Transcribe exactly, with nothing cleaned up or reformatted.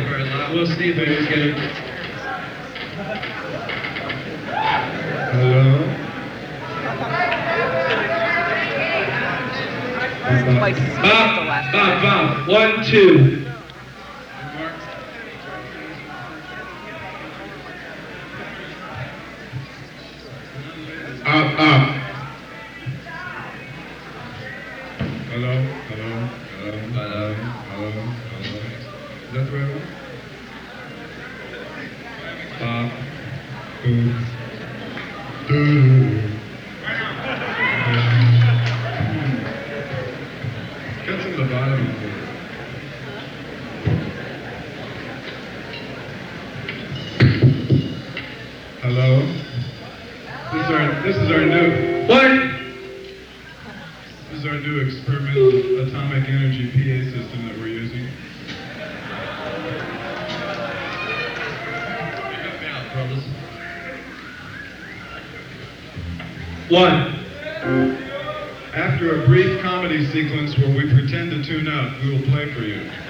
very loud. We'll see if we can get it. Hello? Bob, Bob, Bob, one, two. Up, up. Hello, hello, hello, hello, hello, hello. Is that the right one? Up, two, two. Get to the bottom of it. Hello? This is our, this is our new, One. this is our new experimental atomic energy P A system that we're using. Help me out, brothers. One. After a brief comedy sequence where we pretend to tune out, we will play for you.